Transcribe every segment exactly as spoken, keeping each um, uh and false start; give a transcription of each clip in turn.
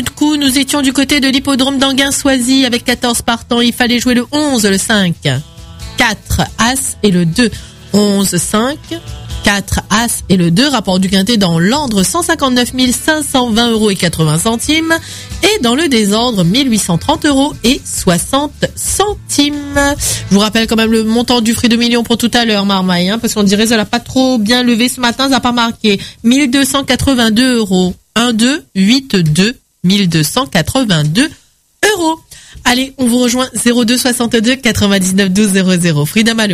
coup, nous étions du côté de l'hippodrome d'Anguin-Soisy avec quatorze partants. Il fallait jouer le onze, le cinq, quatre, As et le deux. onze, cinq, quatre, As et le deux. Rapport du quintet dans l'ordre, cent cinquante-neuf mille cinq cent vingt euros et quatre-vingts centimes. Et dans le désordre, mille huit cent trente euros et soixante centimes. Je vous rappelle quand même le montant du fruit de million pour tout à l'heure, Marmaille, hein, parce qu'on dirait que ça n'a pas trop bien levé ce matin, ça n'a pas marqué. mille deux cent quatre-vingt-deux euros. un, deux, huit, deux. mille deux cent quatre-vingt-deux euros. Allez, on vous rejoint zéro deux soixante-deux quatre-vingt-dix-neuf douze zéro zéro. Frida Malo.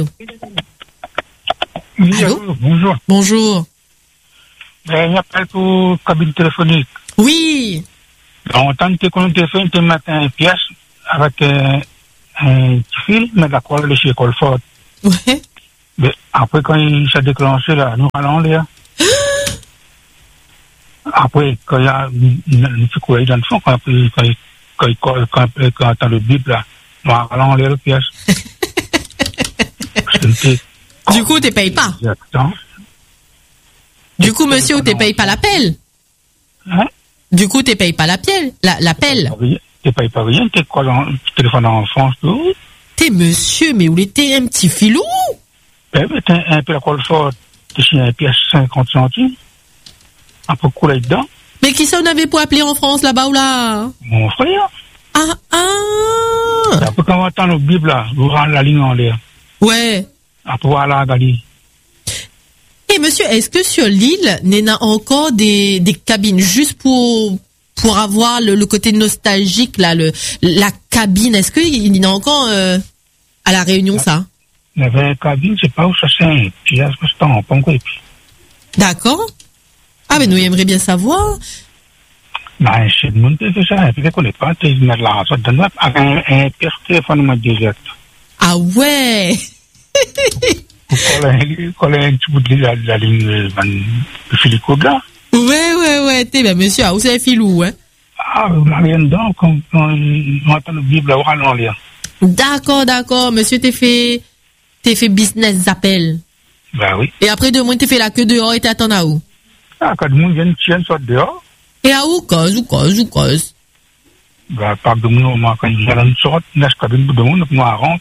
Oui, allô, bonjour. Bonjour. Ben, j'appelle pour cabine téléphonique. Oui. On tente qu'on a téléphone ce matin une pièce avec euh, un petit fil, mais d'accord, le chez Colfort. Ouais. Mais après, quand il s'est déclenché, là, nous allons là. Après, quand il y a une petite coulée dans le fond, quand il quand, quand, quand, quand, quand attend le bip, là, nous allons là, le pièce. Du coup, tu payes pas. Exactement. Du coup, monsieur, tu payes pas l'appel. Hein? Du coup, tu payes pas l'appel. La, l'appel. Tu payes pas rien, tu téléphones en France, tout. T'es monsieur, mais où était un petit filou? Ben, mais t'es un peu la colle forte, tu signes un pièce cinquante centimes. Un peu coulé dedans. Mais qui ça on avait pour appeler en France, là-bas ou là? Mon frère. Ah, ah! Après, quand on attend nos bibles, là, vous rendez la ligne en l'air. Ouais. Après, voilà, Gali. Et monsieur, est-ce que sur l'île, il y a encore des, des cabines juste pour, pour avoir le, le côté nostalgique, là, le, la cabine? Est-ce qu'il y en a encore, euh, à la Réunion, ça? Il y avait une cabine, c'est pas où ça c'est, puis est-ce que c'est en Pongo, et puis. D'accord. Ah, mais nous aimerions bien savoir. Ben, c'est le monde qui fait ça, et puis, qu'on n'est pas, tu mets là, ça donne avec un, un pire téléphone, moi, direct. Ah ouais! Quand un petit bout de la, la ligne de Philippe là. Ouais, ouais, ouais, t'es bien, monsieur, ah, où c'est filou, hein? Ah, on n'a rien dedans, quand on attend le Bible, on va en lire. D'accord, d'accord, monsieur, t'es fait, t'es fait business appel. Ben oui. Et après deux mois, t'es fait la queue dehors et t'attends à où? Ah, quand le monde vient, tiens, soit dehors. Et à où, cause, ou cause, ou cause? Ben, par de monde, moi, quand il y a une sorte, là, je cabine de monde, donc moi, rentre.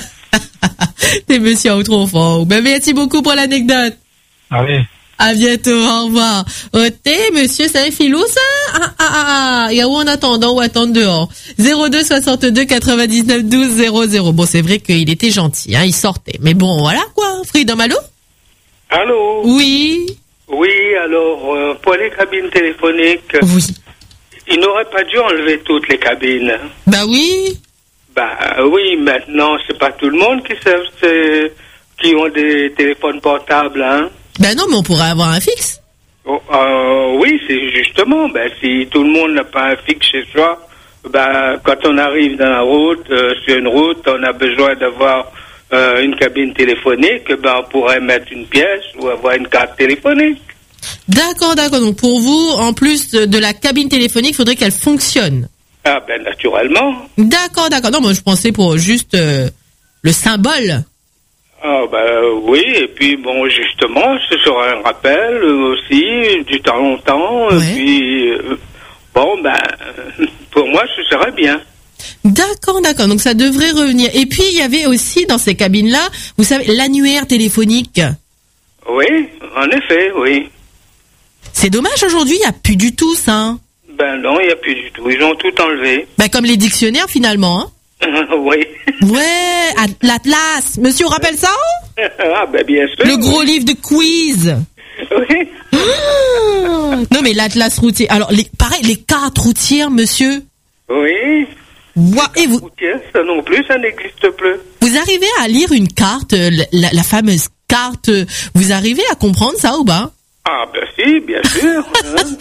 T'es monsieur ou trop fort. Ben, merci beaucoup pour l'anecdote. Allez. À bientôt, au revoir. Oh, t'es, monsieur, c'est un filou, ça? Ah, ah, ah, ah. Et où en attendant ou attendre dehors? zéro deux soixante-deux quatre-vingt-dix-neuf douze zéro zéro. Bon, c'est vrai qu'il était gentil, hein, il sortait. Mais bon, voilà, quoi. Freedom, allô? Allô? Oui. Oui, alors, euh, pour les cabines téléphoniques. Oui. Il n'aurait pas dû enlever toutes les cabines. Bah oui. Bah oui, maintenant, c'est pas tout le monde qui savent, c'est, qui ont des téléphones portables, hein. Ben non, mais on pourrait avoir un fixe. Oh, euh, oui, c'est justement, ben, si tout le monde n'a pas un fixe chez soi, ben, quand on arrive dans la route, euh, sur une route, on a besoin d'avoir euh, une cabine téléphonique, ben, on pourrait mettre une pièce ou avoir une carte téléphonique. D'accord, d'accord. Donc pour vous, en plus de la cabine téléphonique, il faudrait qu'elle fonctionne. Ah ben, naturellement. D'accord, d'accord. Non, moi je pensais pour juste euh, le symbole. Ah ben oui, et puis bon, justement, ce sera un rappel aussi, du temps longtemps, Ouais. et puis euh, bon ben, pour moi ce serait bien. D'accord, d'accord. Donc ça devrait revenir. Et puis il y avait aussi dans ces cabines-là, vous savez, l'annuaire téléphonique. Oui, en effet, oui. C'est dommage aujourd'hui, il n'y a plus du tout ça. Hein. Ben non, il n'y a plus du tout, ils ont tout enlevé. Ben comme les dictionnaires finalement. Hein. Oui. Ouais, At- l'Atlas. Monsieur, on rappelle ça? Ah ben bien sûr. Le gros livre de quiz. Oui. Ah non mais l'Atlas routier. Alors les, pareil, les cartes routières, monsieur. Oui. Wow. Et vous, Routière, ça non plus, ça n'existe plus. vous arrivez à lire une carte, euh, la, la fameuse carte, euh, vous arrivez à comprendre ça ou pas? Ah ben si, bien sûr. Hein.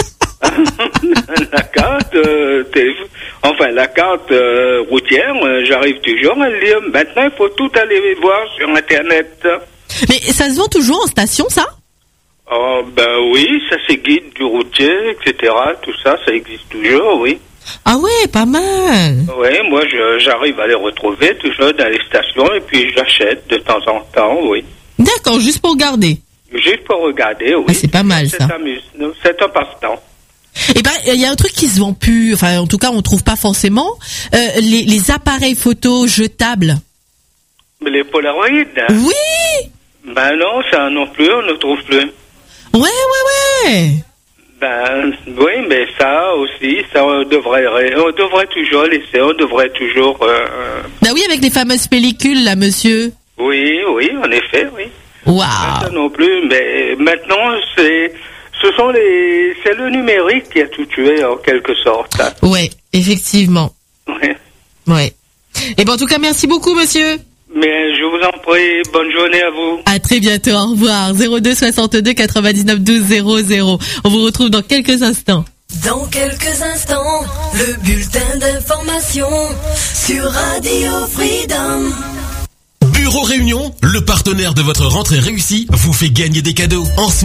La carte, euh, télé- enfin la carte euh, routière, euh, j'arrive toujours à le lire. Maintenant, il faut tout aller voir sur Internet. Mais ça se vend toujours en station, ça? Oh ben oui, ça c'est guide du routier, et cetera. Tout ça, ça existe toujours, oui. Ah ouais, pas mal. Oui, moi je, j'arrive à les retrouver toujours dans les stations et puis j'achète de temps en temps, oui. D'accord, juste pour garder. Juste pour regarder, oui. Ah, c'est pas mal, c'est ça. amuse- C'est un passe-temps. Eh ben, il y a un truc qui se vend plus. Enfin, en tout cas, on trouve pas forcément euh, les, les appareils photo jetables. Les Polaroids. Oui. Ben non, ça non plus, on ne trouve plus. Ouais, ouais, ouais. Ben oui, mais ça aussi, ça on devrait, on devrait toujours laisser, on devrait toujours. Euh, bah oui, avec les fameuses pellicules là, monsieur. Oui, oui, en effet, oui. Waouh. Ça non plus, mais maintenant c'est, ce sont les, c'est le numérique qui a tout tué en quelque sorte. Ouais, effectivement. Ouais. Ouais. Et ben en tout cas, merci beaucoup, monsieur. Mais je vous en prie, bonne journée à vous. À très bientôt, au revoir. zéro deux soixante-deux quatre-vingt-dix-neuf douze zéro zéro. On vous retrouve dans quelques instants. Dans quelques instants, le bulletin d'information sur Radio Freedom. Bureau Réunion, le partenaire de votre rentrée réussie, vous fait gagner des cadeaux. En